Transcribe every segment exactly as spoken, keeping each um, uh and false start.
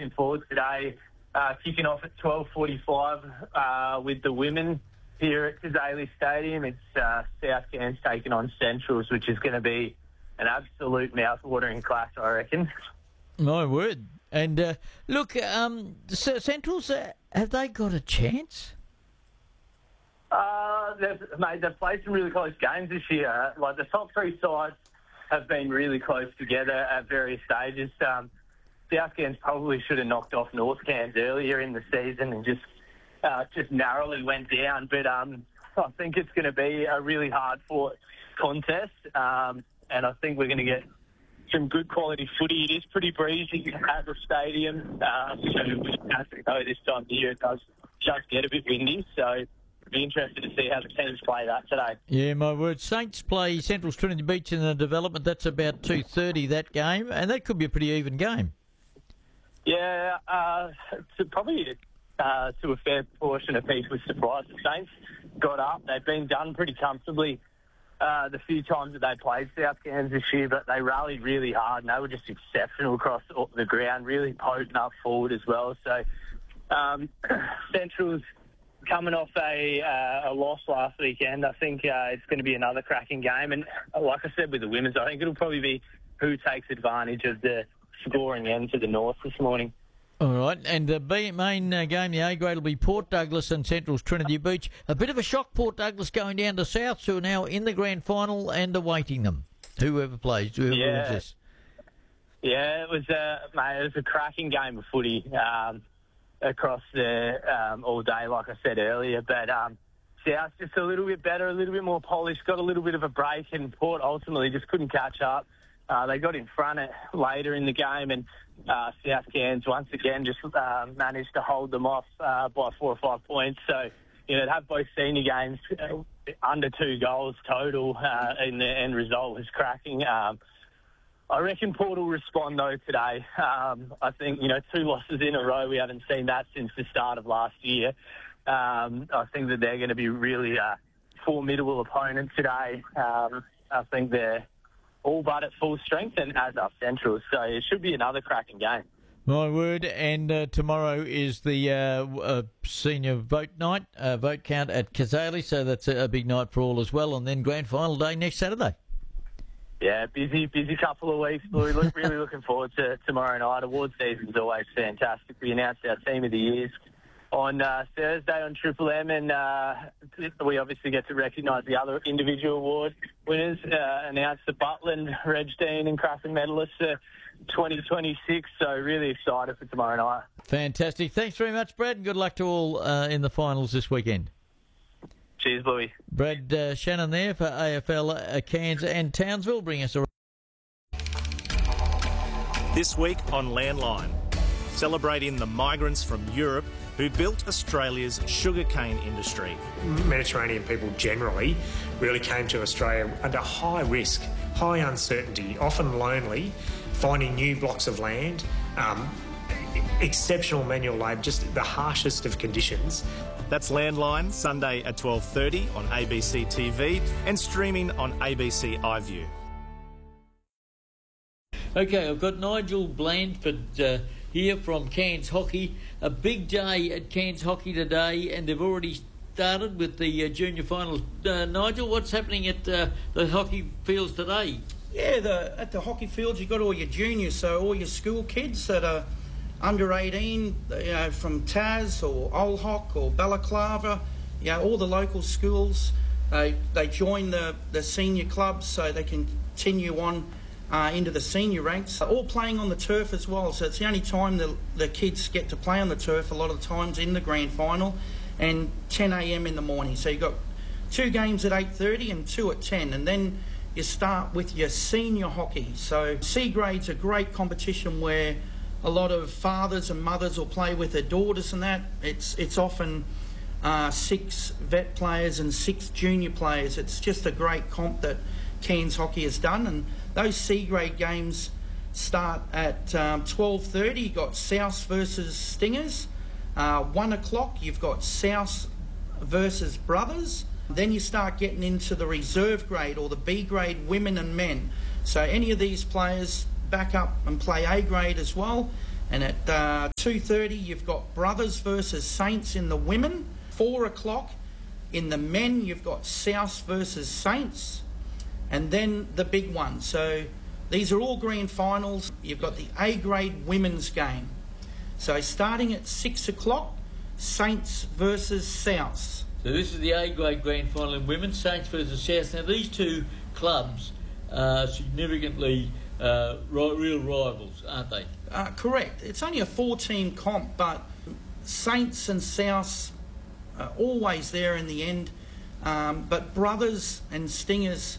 looking forward today. Uh, kicking off at twelve forty-five uh, with the women here at Cazaly Stadium. It's uh, South Cairns taking on Centrals, which is going to be an absolute mouth-watering clash, I reckon. My word. And uh, look, um, Centrals, uh, have they got a chance? Uh, they've, mate, they've played some really close games this year. Like, the top three sides have been really close together at various stages. Um, South Cairns probably should have knocked off North Cairns earlier in the season and just uh, just narrowly went down. But um, I think it's going to be a really hard-fought contest, um, and I think we're going to get some good quality footy. It is pretty breezy at the stadium. Um, so as we know this time of year, it does just get a bit windy. So be interested to see how the teams play that today. Yeah, my word. Saints play Central's Trinity Beach in the development. That's about two thirty, that game, and that could be a pretty even game. Yeah, uh, to probably uh, to a fair portion of people's surprise, the Saints got up. They've been done pretty comfortably uh, the few times that they played South Cairns this year, but they rallied really hard, and they were just exceptional across the ground, really potent up forward as well. So um, Central's coming off a, uh, a loss last weekend. I think uh, it's going to be another cracking game. And like I said with the women's, I think it'll probably be who takes advantage of the scoring end to the north this morning. All right, and the B main uh, game, the A grade, will be Port Douglas and Central's Trinity Beach. A bit of a shock, Port Douglas going down to South, who are now in the grand final and awaiting them. Whoever plays, whoever yeah. wins this. Yeah, it was, uh, mate, it was a cracking game of footy. Um, across there um, all day, like I said earlier. But um, South just a little bit better, a little bit more polished, got a little bit of a break, and Port ultimately just couldn't catch up. Uh, they got in front of, later in the game, and uh, South Cairns once again just uh, managed to hold them off uh, by four or five points. So, you know, to have both senior games uh, under two goals total uh, and the end result was cracking. Um, I reckon Port will respond, though, today. Um, I think, you know, two losses in a row, we haven't seen that since the start of last year. Um, I think that they're going to be really uh, formidable opponents today. Um, I think they're all but at full strength, and as are Central, so it should be another cracking game. My word, and uh, tomorrow is the uh, uh, senior vote night, uh, vote count at Cazaly, so that's a, a big night for all as well, and then grand final day next Saturday. Yeah, busy, busy couple of weeks. We're look, really looking forward to tomorrow night. Awards season's always fantastic. We announced our Team of the Years on uh, Thursday on Triple M, and uh, we obviously get to recognise the other individual award winners. Uh, announced the Butland, Reg Dean and Craffen medalists for twenty twenty-six, so really excited for tomorrow night. Fantastic. Thanks very much, Brad, and good luck to all uh, in the finals this weekend. Cheers, Louis. Brad uh, Shannon there for A F L uh, Cairns and Townsville. Bring us a... This week on Landline, celebrating the migrants from Europe who built Australia's sugarcane industry. Mediterranean people generally really came to Australia under high risk, high uncertainty, often lonely, finding new blocks of land, um, exceptional manual labour, just the harshest of conditions. That's Landline, Sunday at twelve thirty on A B C T V and streaming on A B C iView. Okay, I've got Nigel Blandford uh, here from Cairns Hockey. A big day at Cairns Hockey today, and they've already started with the uh, junior finals. Uh, Nigel, what's happening at uh, the hockey fields today? Yeah, the, at the hockey fields you've got all your juniors, so all your school kids that are under eighteen, you know, from Taz or Old Hock or Balaclava, you know, all the local schools, they they join the, the senior clubs so they can continue on uh, into the senior ranks. All playing on the turf as well, so it's the only time the, the kids get to play on the turf a lot of the times in the grand final, and ten a m in the morning. So you've got two games at eight thirty and two at ten, and then you start with your senior hockey. So C grade's a great competition where a lot of fathers and mothers will play with their daughters and that. It's it's often uh, six vet players and six junior players. It's just a great comp that Cairns Hockey has done. And those C-grade games start at um, twelve thirty. You've got South versus Stingers. Uh, one o'clock, you've got South versus Brothers. Then you start getting into the reserve grade or the B-grade women and men. So any of these players back up and play A grade as well. And at uh, two thirty, you've got Brothers versus Saints in the women. four o'clock, in the men, you've got South versus Saints. And then the big one. So these are all grand finals. You've got the A-grade women's game. So starting at six o'clock, Saints versus South. So this is the A-grade grand final in women, Saints versus South. Now these two clubs are significantly uh, real rivals, aren't they? Uh, correct. It's only a four-team comp, but Saints and South are always there in the end. Um, but Brothers and Stingers,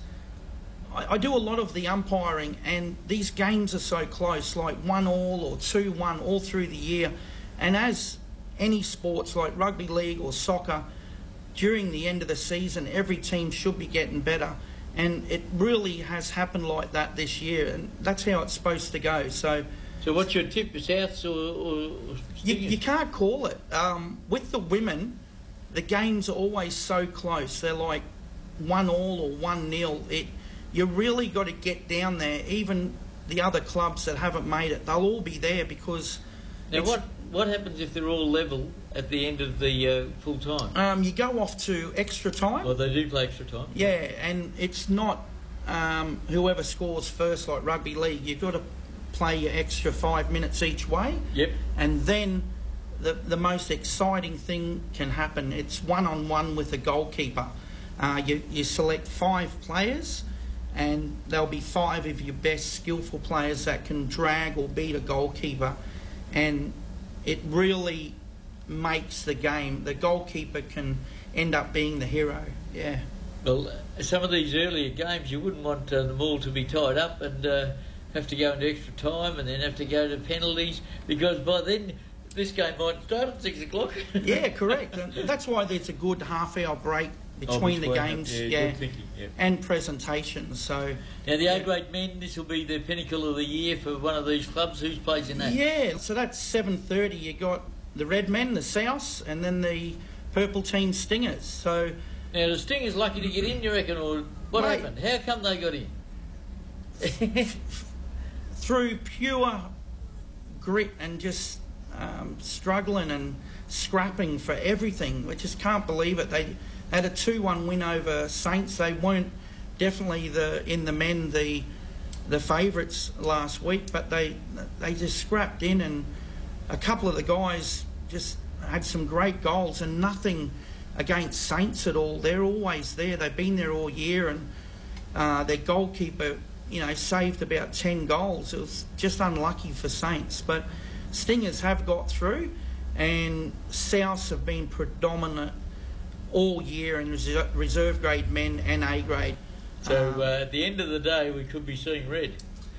I, I do a lot of the umpiring, and these games are so close, like one all or two one all through the year. And as any sports like rugby league or soccer, during the end of the season, every team should be getting better. And it really has happened like that this year, and that's how it's supposed to go. So, so what's your tip, Souths or, or you, you can't call it. Um, with the women, the games are always so close. They're like one all or one nil. It, you really got to get down there. Even the other clubs that haven't made it, they'll all be there because... Now, what, what happens if they're all level at the end of the uh, full time? Um, you go off to extra time. Well, they do play extra time. Yeah, and it's not um, whoever scores first like rugby league. You've got to play your extra five minutes each way. Yep. And then the the most exciting thing can happen. It's one-on-one with a goalkeeper. Uh, you, you select five players, and there'll be five of your best skillful players that can drag or beat a goalkeeper. And it really makes the game. The goalkeeper can end up being the hero. Yeah. Well, some of these earlier games, you wouldn't want uh, them all to be tied up and uh, have to go into extra time and then have to go to penalties, because by then this game might start at six o'clock. Yeah, correct. And that's why there's a good half-hour break between oh, the games, yeah, yeah, good thinking, yeah, and presentations. So now the yeah. A-grade men, this will be the pinnacle of the year for one of these clubs. Who's plays in that? Yeah, so that's seven thirty. You got the Red Men, the South, and then the Purple Team Stingers. So now the Stingers lucky to get in, you reckon, or what mate, happened? How come they got in? Through pure grit and just um, struggling and scrapping for everything. We just can't believe it. They had a two one win over Saints. They weren't definitely the in the men the the favourites last week, but they they just scrapped in, and a couple of the guys just had some great goals, and nothing against Saints at all. They're always there. They've been there all year, and uh, their goalkeeper, you know, saved about ten goals. It was just unlucky for Saints, but Stingers have got through, and Souths have been predominant all year in reserve, reserve grade men and A grade. So um, uh, at the end of the day, we could be seeing red.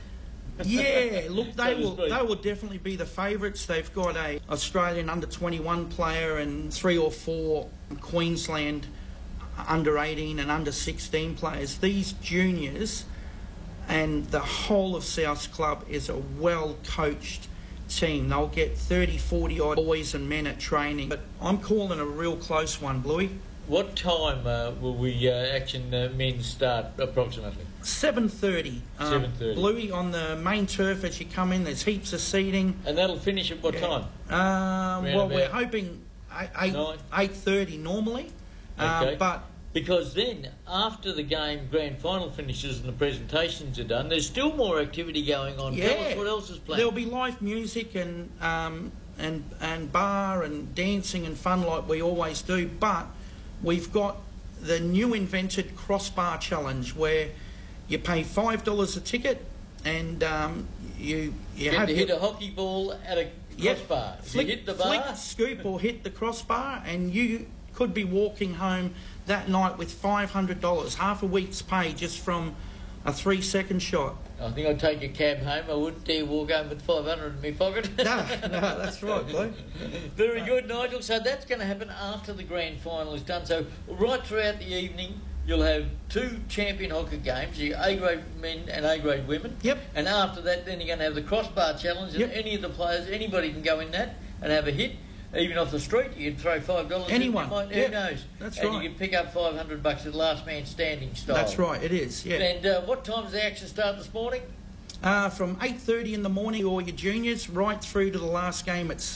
Yeah, look, they will they will definitely be the favourites. They've got a Australian under twenty-one player and three or four Queensland under eighteen and under sixteen players. These juniors and the whole of South's club is a well-coached team. They'll get thirty, forty odd boys and men at training. But I'm calling a real close one, Bluey. What time uh, will we uh, action uh, men start approximately? seven thirty. Um, seven thirty. Bluey, on the main turf as you come in, there's heaps of seating. And that'll finish at what yeah. time? Um, well, about we're hoping eight, eight thirty normally. Okay. Um, but because then, after the game grand final finishes and the presentations are done, there's still more activity going on. Yeah, Tell us what else is playing. There'll be live music and um, and and bar and dancing and fun like we always do. But we've got the new invented crossbar challenge where you pay five dollars a ticket, and um, you you Get have to hit your, a hockey ball at a crossbar. Yep, flick, you hit the bar, flick, scoop, or hit the crossbar, and you could be walking home that night with five hundred dollars, half a week's pay just from a three-second shot. I think I'd take a cab home. I wouldn't dare walk home with five hundred in my pocket. No, no, that's right, Blue. Very good, Nigel. So that's going to happen after the grand final is done. So right throughout the evening, you'll have two champion hockey games, your A-grade men and A-grade women. Yep. And after that, then you're going to have the crossbar challenge, and yep. any of the players, anybody can go in that and have a hit. Even off the street, you can throw five dollars. Anyone, might, yep. who knows? That's and right. And you can pick up five hundred bucks at last man standing style. That's right, it is. Yeah. And uh, what time does the action start this morning? Uh, from eight thirty in the morning, all your juniors, right through to the last game at